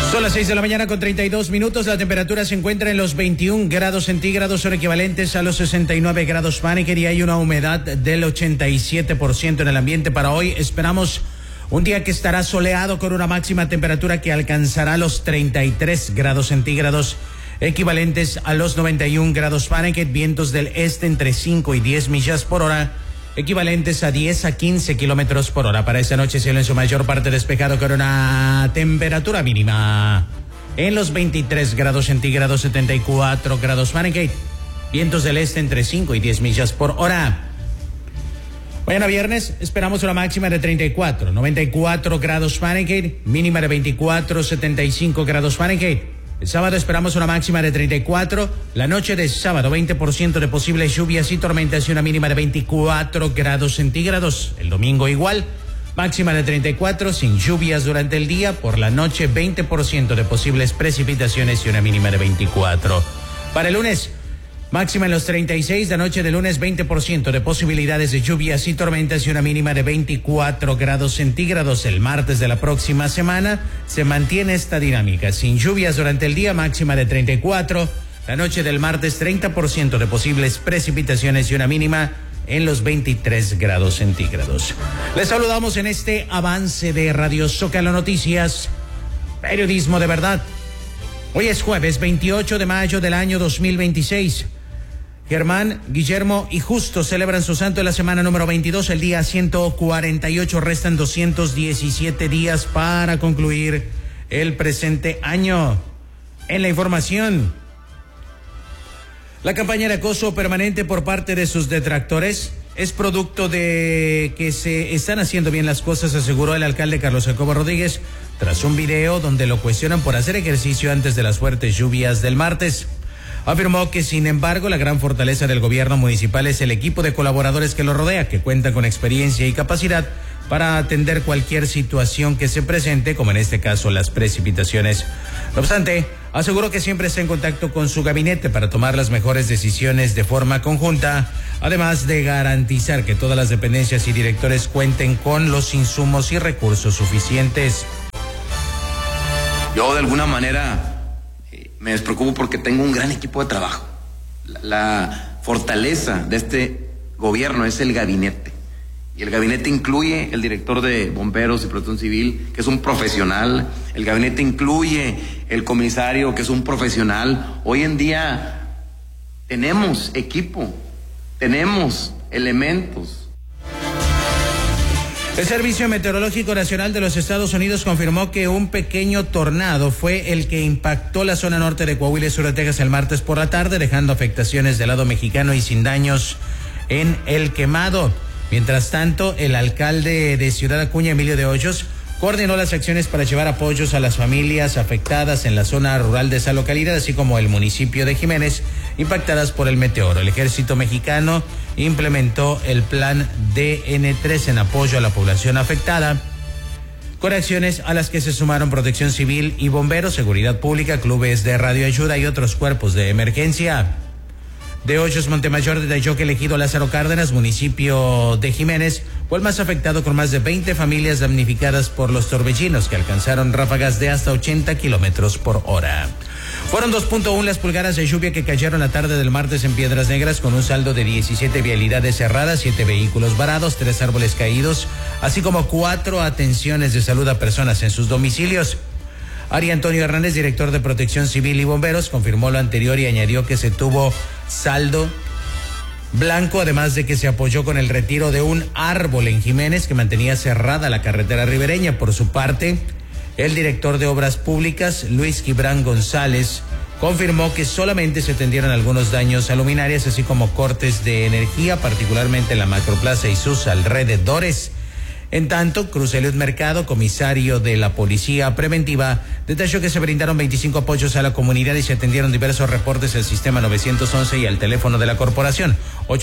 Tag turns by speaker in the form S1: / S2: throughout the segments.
S1: Son las 6 de la mañana con 32 minutos. La temperatura se encuentra en los 21 grados centígrados, son equivalentes a los 69 grados Fahrenheit, y hay una humedad del 87% en el ambiente. Para hoy esperamos un día que estará soleado con una máxima temperatura que alcanzará los 33 grados centígrados, equivalentes a los 91 grados Fahrenheit. Vientos del este entre 5 y 10 millas por hora, equivalentes a 10 a 15 kilómetros por hora. Para esta noche, cielo en su mayor parte despejado con una temperatura mínima en los 23 grados centígrados, 74 grados Fahrenheit. Vientos del este entre 5 y 10 millas por hora. Mañana viernes esperamos una máxima de 34, 94 grados Fahrenheit, mínima de 24, 75 grados Fahrenheit. El sábado esperamos una máxima de 34, la noche de sábado 20% de posibles lluvias y tormentas y una mínima de 24 grados centígrados. El domingo igual, máxima de 34 sin lluvias durante el día, por la noche 20% de posibles precipitaciones y una mínima de 24. Para el lunes, máxima en los 36, la noche de lunes 20% de posibilidades de lluvias y tormentas y una mínima de 24 grados centígrados. El martes de la próxima semana se mantiene esta dinámica, sin lluvias durante el día, máxima de 34, la noche del martes 30% de posibles precipitaciones y una mínima en los 23 grados centígrados. Les saludamos en este avance de Radio Zócalo Noticias, periodismo de verdad. Hoy es jueves 28 de mayo del año 2026. Germán, Guillermo y Justo celebran su santo en la semana número 22, el día 148. Restan 217 días para concluir el presente año. En la información, la campaña de acoso permanente por parte de sus detractores es producto de que se están haciendo bien las cosas, aseguró el alcalde Carlos Jacobo Rodríguez, tras un video donde lo cuestionan por hacer ejercicio antes de las fuertes lluvias del martes. Afirmó que, sin embargo, la gran fortaleza del gobierno municipal es el equipo de colaboradores que lo rodea, que cuentan con experiencia y capacidad para atender cualquier situación que se presente, como en este caso las precipitaciones. No obstante, aseguró que siempre está en contacto con su gabinete para tomar las mejores decisiones de forma conjunta, además de garantizar que todas las dependencias y directores cuenten con los insumos y recursos suficientes.
S2: Yo, de alguna manera, me despreocupo porque tengo un gran equipo de trabajo. La fortaleza de este gobierno es el gabinete. Y el gabinete incluye el director de Bomberos y Protección Civil, que es un profesional. El gabinete incluye el comisario, que es un profesional. Hoy en día tenemos equipo, tenemos elementos.
S1: El Servicio Meteorológico Nacional de los Estados Unidos confirmó que un pequeño tornado fue el que impactó la zona norte de Coahuila y sur de Texas el martes por la tarde, dejando afectaciones del lado mexicano y sin daños en El Quemado. Mientras tanto, el alcalde de Ciudad Acuña, Emilio de Hoyos, coordinó las acciones para llevar apoyos a las familias afectadas en la zona rural de esa localidad, así como el municipio de Jiménez, impactadas por el meteoro. El ejército mexicano implementó el plan DN3 en apoyo a la población afectada, con acciones a las que se sumaron Protección Civil y Bomberos, Seguridad Pública, clubes de radioayuda y otros cuerpos de emergencia. De Hoyos, Montemayor, de Tayoque, Ejido, Lázaro Cárdenas, municipio de Jiménez, fue el más afectado, con más de 20 familias damnificadas por los torbellinos, que alcanzaron ráfagas de hasta 80 kilómetros por hora. Fueron 2.1 las pulgadas de lluvia que cayeron la tarde del martes en Piedras Negras, con un saldo de 17 vialidades cerradas, 7 vehículos varados, 3 árboles caídos, así como 4 atenciones de salud a personas en sus domicilios. Ari Antonio Hernández, director de Protección Civil y Bomberos, confirmó lo anterior y añadió que se tuvo saldo blanco, además de que se apoyó con el retiro de un árbol en Jiménez que mantenía cerrada la carretera ribereña. Por su parte, el director de Obras Públicas, Luis Gibran González, confirmó que solamente se atendieron algunos daños a luminarias, así como cortes de energía, particularmente en la Macroplaza y sus alrededores. En tanto, Cruz Eliud Mercado, comisario de la Policía Preventiva, detalló que se brindaron 25 apoyos a la comunidad y se atendieron diversos reportes al sistema 911 y al teléfono de la corporación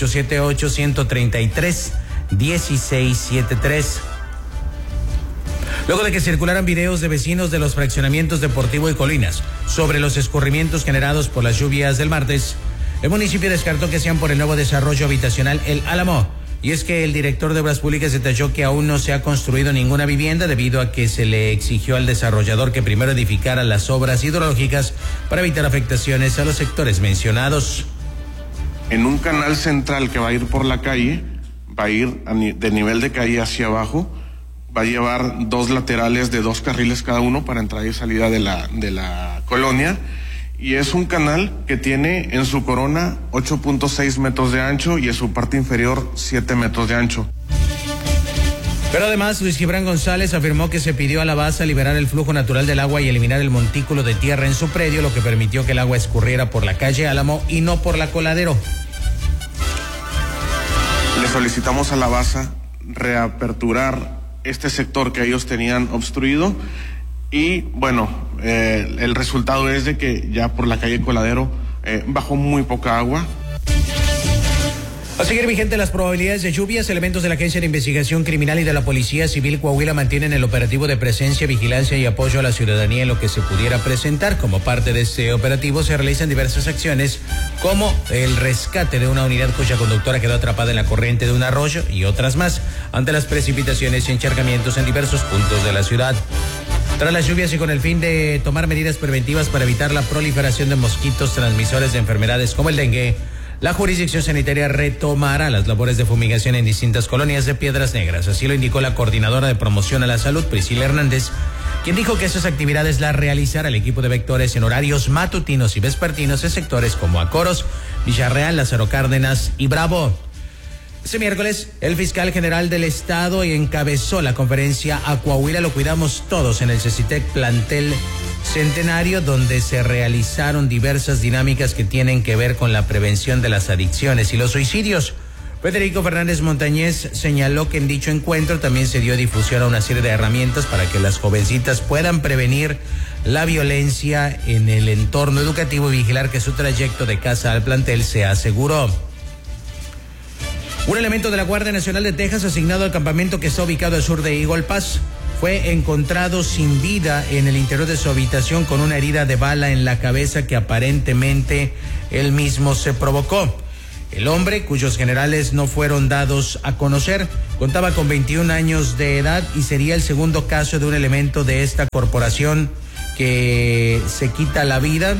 S1: 878-133-1673. Luego de que circularan videos de vecinos de los fraccionamientos Deportivo y Colinas sobre los escurrimientos generados por las lluvias del martes, el municipio descartó que sean por el nuevo desarrollo habitacional El Álamo, Y es que el director de Obras Públicas detalló que aún no se ha construido ninguna vivienda debido a que se le exigió al desarrollador que primero edificara las obras hidrológicas para evitar afectaciones a los sectores mencionados.
S3: En un canal central que va a ir por la calle, va a ir de nivel de calle hacia abajo, va a llevar 2 laterales de 2 carriles cada uno para entrada y salida de la colonia, y es un canal que tiene en su corona 8.6 metros de ancho y en su parte inferior 7 metros de ancho.
S1: Pero además, Luis Gibran González afirmó que se pidió a la base liberar el flujo natural del agua y eliminar el montículo de tierra en su predio, lo que permitió que el agua escurriera por la calle Álamo y no por la Coladero.
S3: Le solicitamos a la base reaperturar este sector que ellos tenían obstruido y bueno, el resultado es de que ya por la calle Coladero bajó muy poca agua.
S1: A seguir vigente las probabilidades de lluvias, elementos de la Agencia de Investigación Criminal y de la Policía Civil Coahuila mantienen el operativo de presencia, vigilancia y apoyo a la ciudadanía en lo que se pudiera presentar. Como parte de este operativo se realizan diversas acciones como el rescate de una unidad cuya conductora quedó atrapada en la corriente de un arroyo y otras más ante las precipitaciones y encharcamientos en diversos puntos de la ciudad. Tras las lluvias y con el fin de tomar medidas preventivas para evitar la proliferación de mosquitos transmisores de enfermedades como el dengue, la jurisdicción sanitaria retomará las labores de fumigación en distintas colonias de Piedras Negras. Así lo indicó la coordinadora de promoción a la salud, Priscila Hernández, quien dijo que esas actividades las realizará el equipo de vectores en horarios matutinos y vespertinos en sectores como Acoros, Villarreal, Lázaro Cárdenas y Bravo. Este miércoles, el fiscal general del estado encabezó la conferencia A Coahuila lo cuidamos todos en el CECITEC Plantel Centenario, donde se realizaron diversas dinámicas que tienen que ver con la prevención de las adicciones y los suicidios. Federico Fernández Montañez señaló que en dicho encuentro también se dio difusión a una serie de herramientas para que las jovencitas puedan prevenir la violencia en el entorno educativo y vigilar que su trayecto de casa al plantel sea seguro. Un elemento de la Guardia Nacional de Texas asignado al campamento que está ubicado al sur de Eagle Pass fue encontrado sin vida en el interior de su habitación con una herida de bala en la cabeza que aparentemente él mismo se provocó. El hombre, cuyos generales no fueron dados a conocer, contaba con 21 años de edad y sería el segundo caso de un elemento de esta corporación que se quita la vida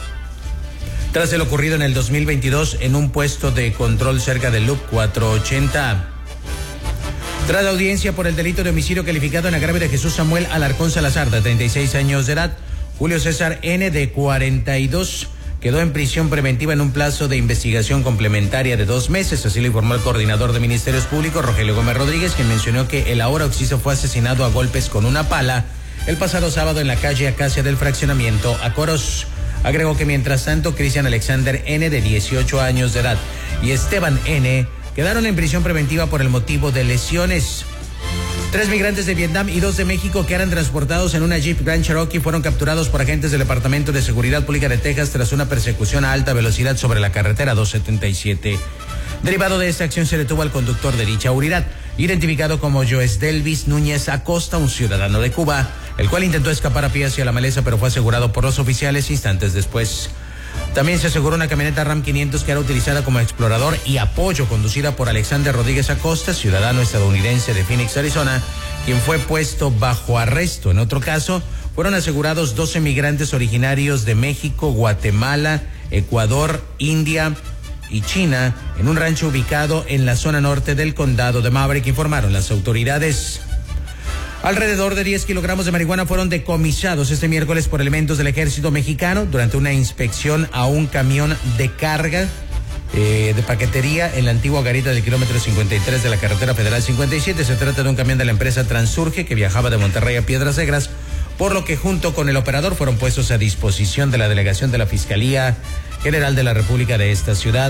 S1: tras el ocurrido en el 2022 en un puesto de control cerca del Loop 480. Tras la audiencia por el delito de homicidio calificado en agravio de Jesús Samuel Alarcón Salazar, de 36 años de edad, Julio César N., de 42, quedó en prisión preventiva en un plazo de investigación complementaria de 2 meses. Así lo informó el coordinador de Ministerios Públicos, Rogelio Gómez Rodríguez, quien mencionó que el ahora occiso fue asesinado a golpes con una pala el pasado sábado en la calle Acacia del fraccionamiento Acoros. Agregó que mientras tanto, Cristian Alexander N., de 18 años de edad, y Esteban N., quedaron en prisión preventiva por el motivo de lesiones. 3 migrantes de Vietnam y 2 de México que eran transportados en una Jeep Grand Cherokee fueron capturados por agentes del Departamento de Seguridad Pública de Texas tras una persecución a alta velocidad sobre la carretera 277. Derivado de esta acción se detuvo al conductor de dicha unidad, identificado como Joes Delvis Núñez Acosta, un ciudadano de Cuba, el cual intentó escapar a pie hacia la maleza pero fue asegurado por los oficiales instantes después. También se aseguró una camioneta Ram 500 que era utilizada como explorador y apoyo, conducida por Alexander Rodríguez Acosta, ciudadano estadounidense de Phoenix, Arizona, quien fue puesto bajo arresto. En otro caso, fueron asegurados 12 migrantes originarios de México, Guatemala, Ecuador, India y China en un rancho ubicado en la zona norte del condado de Maverick, informaron las autoridades. Alrededor de 10 kilogramos de marihuana fueron decomisados este miércoles por elementos del ejército mexicano durante una inspección a un camión de carga de paquetería en la antigua garita del kilómetro 53 de la carretera federal 57. Se trata de un camión de la empresa Transurge que viajaba de Monterrey a Piedras Negras, por lo que junto con el operador fueron puestos a disposición de la delegación de la Fiscalía General de la República de esta ciudad.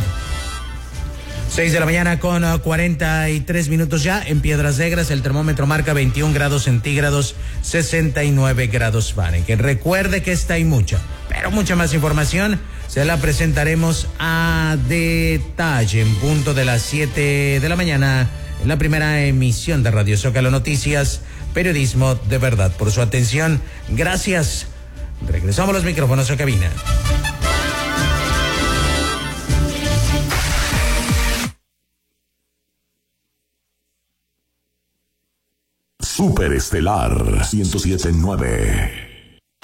S1: 6 de la mañana con 43 minutos ya en Piedras Negras. El termómetro marca 21 grados centígrados, 69 grados Fahrenheit. Recuerde que esta y mucha, pero mucha más información se la presentaremos a detalle en punto de las 7 de la mañana en la primera emisión de Radio Zócalo Noticias, periodismo de verdad. Por su atención, gracias. Regresamos a los micrófonos a cabina.
S4: Superestelar 107.9.